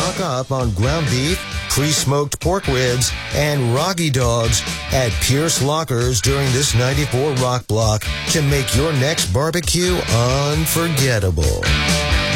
stock up on ground beef, pre-smoked pork ribs, and Rocky Dogs at Pierce Lockers during this 94 Rock Block to make your next barbecue unforgettable.